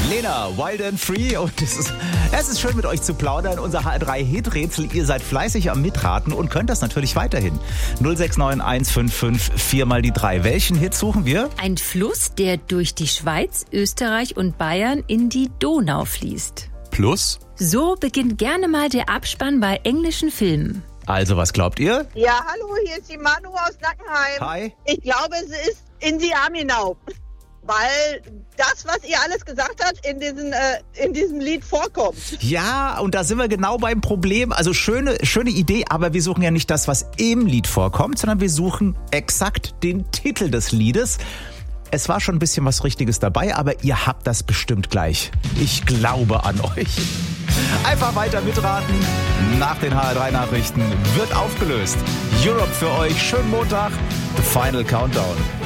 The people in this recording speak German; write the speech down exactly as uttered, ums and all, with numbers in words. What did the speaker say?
Lena, Wild and Free. Und es ist, es ist schön, mit euch zu plaudern. Unser H R drei Hit-Rätsel. Ihr seid fleißig am Mitraten und könnt das natürlich weiterhin. null sechs neun eins fünf fünf vier mal die drei. Welchen Hit suchen wir? Ein Fluss, der durch die Schweiz, Österreich und Bayern in die Donau fließt. Plus? So beginnt gerne mal der Abspann bei englischen Filmen. Also, was glaubt ihr? Ja, hallo, hier ist die Manu aus Nackenheim. Hi. Ich glaube, es ist In the Army Now. Weil das, was ihr alles gesagt habt, in, diesen, äh, in diesem Lied vorkommt. Ja, und da sind wir genau beim Problem. Also schöne, schöne Idee, aber wir suchen ja nicht das, was im Lied vorkommt, sondern wir suchen exakt den Titel des Liedes. Es war schon ein bisschen was Richtiges dabei, aber ihr habt das bestimmt gleich. Ich glaube an euch. Einfach weiter mitraten. Nach den H R drei Nachrichten wird aufgelöst. Europe für euch. Schönen Montag. The Final Countdown.